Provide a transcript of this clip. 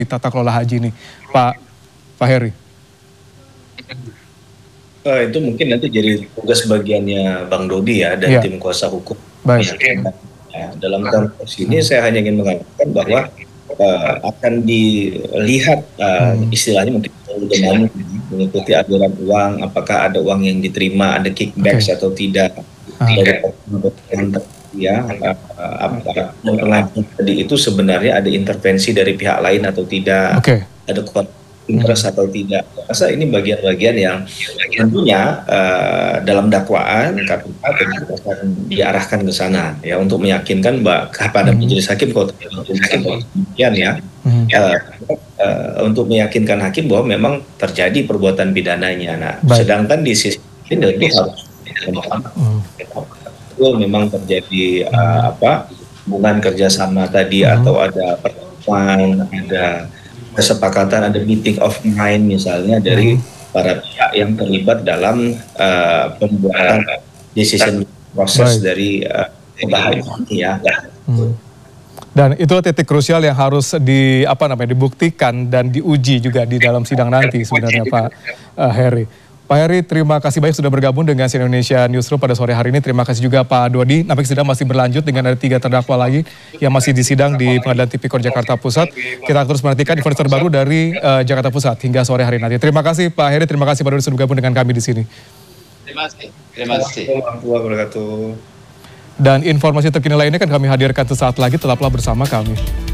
tata kelola haji ini, Pak Heri? Itu mungkin nanti jadi tugas bagiannya Bang Dodi ya dan tim kuasa hukum. Baik. Dalam konteks ini saya hanya ingin mengatakan bahwa akan dilihat istilahnya mungkin dengan mengikuti aliran uang, apakah ada uang yang diterima, ada kickbacks atau tidak dari ya, apakah pengajuan tadi itu sebenarnya ada intervensi dari pihak lain atau tidak, ada interest atau tidak. Saya rasa ini bagian-bagian yang tentunya dalam dakwaan KPK akan diarahkan ke sana ya untuk meyakinkan kepada majelis hakim kalau demikian ya, untuk meyakinkan hakim bahwa memang terjadi perbuatan pidananya. Nah, sedangkan di sisi ini harus memang terjadi hubungan kerjasama tadi atau ada pertemuan, ada kesepakatan, ada meeting of mind misalnya dari para pihak yang terlibat dalam pembuatan decision proses dari pembahasan ya. Dan itu titik krusial yang harus dibuktikan dan diuji juga di dalam sidang nanti sebenarnya, Pak Heri. Pak Heri, terima kasih banyak sudah bergabung dengan CNN Indonesia Newsroom pada sore hari ini. Terima kasih juga Pak Dodi. Nampaknya sidang masih berlanjut dengan ada 3 terdakwa lagi yang masih disidang di Pengadilan Tipikor Jakarta Pusat. Kita terus menantikan informasi terbaru dari Jakarta Pusat hingga sore hari nanti. Terima kasih Pak Heri, terima kasih Pak Dodi sudah bergabung dengan kami di sini. Terima kasih. Terima kasih. Dan informasi terkini lainnya kan kami hadirkan sesaat lagi, tetaplah bersama kami.